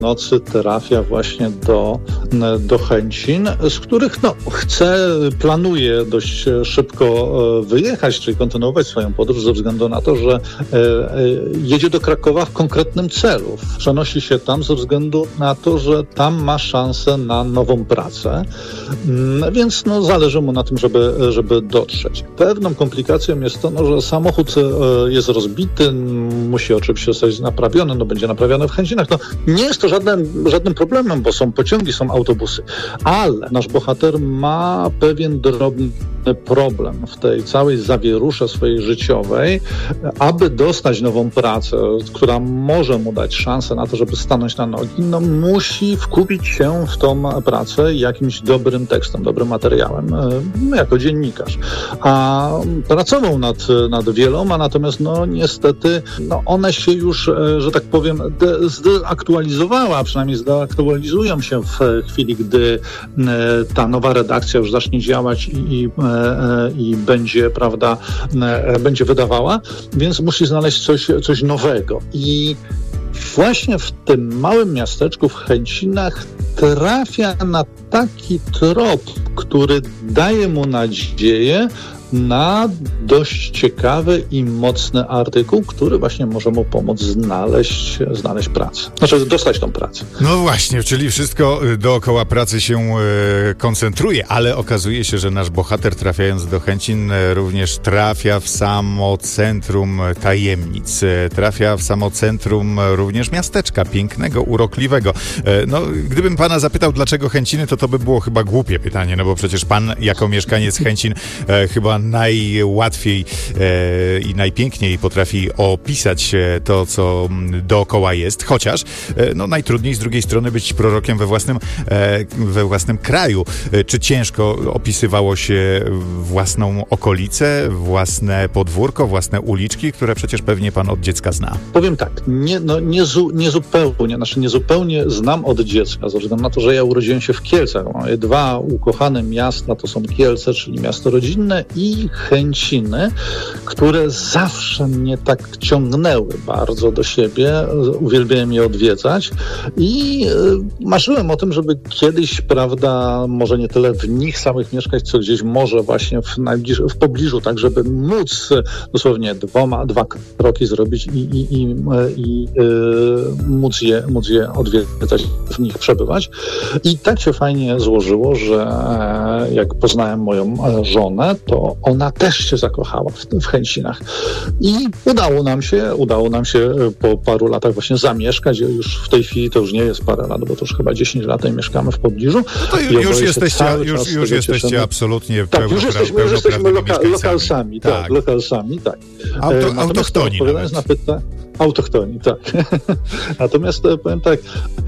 nocy trafia właśnie do Chęcin, z których planuje dość szybko wyjechać, czyli kontynuować swoją podróż ze względu na to, że jedzie do Krakowa w konkretnym celu. Przenosi się tam ze względu na to, że tam ma szansę na nową pracę, więc zależy mu na tym, żeby dotrzeć. Pewną komplikacją jest to, że samochód jest rozbity, musi oczywiście zostać naprawiony, będzie naprawiony w Chęcinach. Nie jest to żadnym problemem, bo są pociągi, są autobusy, ale nasz bohater ma pewien drobny problem w tej całej zawierusze swojej życiowej, aby dostać nową pracę, która może mu dać szansę na to, żeby stanąć na nogi, musi wkupić się w tą pracę jakimś dobrym tekstem, dobrym materiałem, jako dziennikarz. A pracował nad wieloma, natomiast niestety one się już, że tak powiem, zdeaktualizowała, a przynajmniej zdeaktualizują się w chwili, gdy ta nowa redakcja już zacznie działać i będzie, prawda, będzie wydawała, więc musi znaleźć coś nowego. I właśnie w tym małym miasteczku w Chęcinach trafia na taki trop, który daje mu nadzieję na dość ciekawy i mocny artykuł, który właśnie może mu pomóc znaleźć pracę. Znaczy dostać tą pracę. No właśnie, czyli wszystko dookoła pracy się koncentruje, ale okazuje się, że nasz bohater, trafiając do Chęcin, również trafia w samo centrum tajemnic. Trafia w samo centrum również miasteczka pięknego, urokliwego. Gdybym pana zapytał, dlaczego Chęciny, to by było chyba głupie pytanie, bo przecież pan jako mieszkaniec Chęcin chyba najłatwiej i najpiękniej potrafi opisać to, co dookoła jest, chociaż najtrudniej z drugiej strony być prorokiem we własnym kraju. Czy ciężko opisywało się własną okolicę, własne podwórko, własne uliczki, które przecież pewnie pan od dziecka zna? Powiem tak, nie zupełnie znam od dziecka, ze względu na to, że ja urodziłem się w Kielcach. Moje dwa ukochane miasta to są Kielce, czyli miasto rodzinne, i Chęciny, które zawsze mnie tak ciągnęły bardzo do siebie. Uwielbiałem je odwiedzać i marzyłem o tym, żeby kiedyś, prawda, może nie tyle w nich samych mieszkać, co gdzieś może właśnie w pobliżu, tak żeby móc dosłownie dwa kroki zrobić i móc je odwiedzać, w nich przebywać. I tak się fajnie złożyło, że jak poznałem moją żonę, to ona też się zakochała w Chęcinach. I udało nam się po paru latach właśnie zamieszkać. Już w tej chwili to już nie jest parę lat, bo to już chyba 10 lat i mieszkamy w pobliżu. To już jesteście absolutnie jesteśmy lokalsami. Tak. Lokalsami, tak. Autochtoni. Odpowiadając na pytanie, autochtoni, tak. Natomiast powiem tak,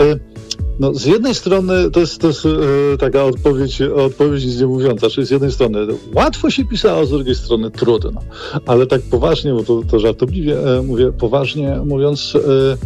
z jednej strony to jest taka odpowiedź nic nie mówiąca, czyli z jednej strony łatwo się pisało, z drugiej strony trudno. Ale tak poważnie, bo to żartobliwie mówię, poważnie mówiąc,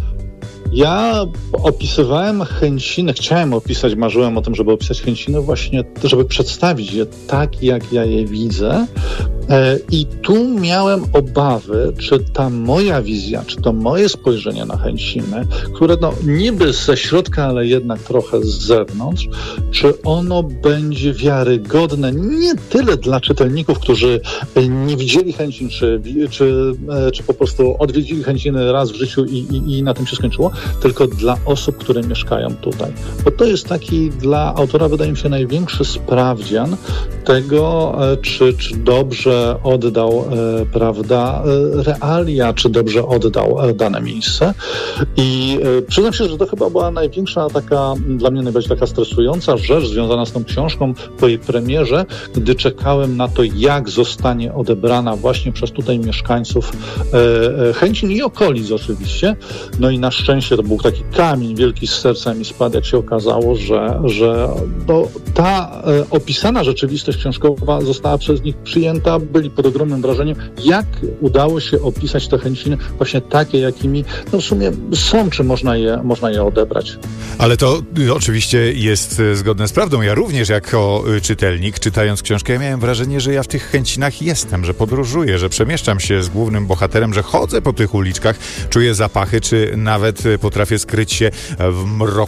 ja opisywałem Chęciny, marzyłem o tym, żeby opisać Chęciny właśnie, żeby przedstawić je tak, jak ja je widzę. I tu miałem obawy, czy ta moja wizja, czy to moje spojrzenie na Chęciny, które niby ze środka, ale jednak trochę z zewnątrz, czy ono będzie wiarygodne nie tyle dla czytelników, którzy nie widzieli Chęcin, czy po prostu odwiedzili Chęciny raz w życiu i na tym się skończyło, tylko dla osób, które mieszkają tutaj. Bo to jest taki dla autora, wydaje mi się, największy sprawdzian tego, czy dobrze oddał, prawda, realia, czy dobrze oddał dane miejsce. I przyznam się, że to chyba była największa taka, dla mnie najbardziej taka stresująca rzecz związana z tą książką po jej premierze, gdy czekałem na to, jak zostanie odebrana właśnie przez tutaj mieszkańców Chęcin i okolic oczywiście. I na szczęście to był taki kamień wielki z serca mi spadł, jak się okazało, że ta opisana rzeczywistość książkowa została przez nich przyjęta, byli pod ogromnym wrażeniem, jak udało się opisać te Chęciny właśnie takie, jakimi w sumie są, czy można je odebrać. Ale to oczywiście jest zgodne z prawdą. Ja również jako czytelnik, czytając książkę, ja miałem wrażenie, że ja w tych Chęcinach jestem, że podróżuję, że przemieszczam się z głównym bohaterem, że chodzę po tych uliczkach, czuję zapachy, czy nawet potrafię skryć się w mroku